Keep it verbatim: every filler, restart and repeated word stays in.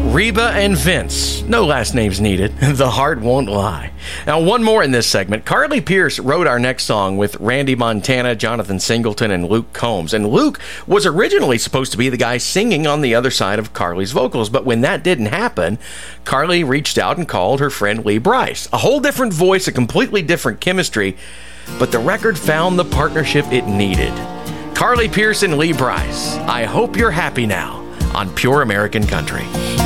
Reba and Vince. No last names needed. The Heart Won't Lie. Now, one more in this segment. Carly Pearce wrote our next song with Randy Montana, Jonathan Singleton, and Luke Combs. And Luke was originally supposed to be the guy singing on the other side of Carly's vocals. But when that didn't happen, Carly reached out and called her friend Lee Brice. A whole different voice, a completely different chemistry. But the record found the partnership it needed. Carly Pearce and Lee Brice. I Hope You're Happy Now on Pure American Country.